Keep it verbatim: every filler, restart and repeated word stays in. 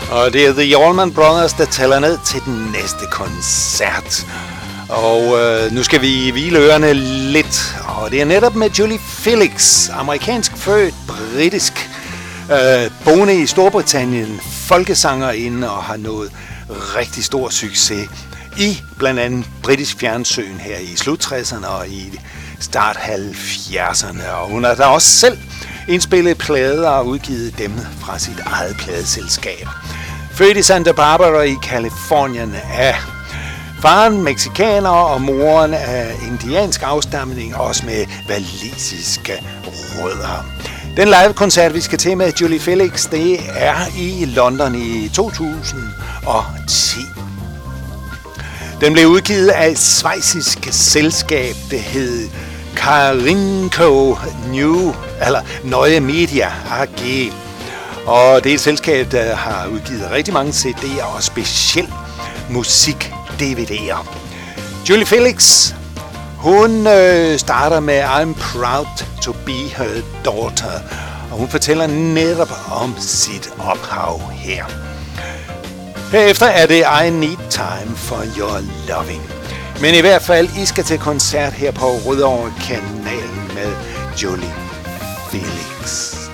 Og det er The Allman Brothers, der tæller ned til den næste koncert. Og øh, nu skal vi hvile ørerne lidt. Og det er netop med Julie Felix, amerikansk født, britisk, øh, boende i Storbritannien, folkesangerinde og har nået rigtig stor succes i blandt andet britisk fjernsyn her i slut tresserne og i start halvfjerdserne. Og hun har da også selv indspillet plader og udgivet dem fra sit eget pladeselskab. Født i Santa Barbara i Californien er faren meksikaner og moren af indiansk afstamning, også med walisiske rødder. Den live-koncert, vi skal til med Julie Felix, det er i London i to tusind og ti. Den blev udgivet af et schweizisk selskab, det hed Carinco New, eller Neue Media A G. Og det er et selskab, der har udgivet rigtig mange C D'er og specielt musik-D V D'er. Julie Felix, hun øh, starter med I'm proud to be her daughter, og hun fortæller netop om sit ophav her. Herefter er det I Need Time for Your Loving. Men i hvert fald, I skal til koncert her på Rødovre Kanalen med Julie Felix.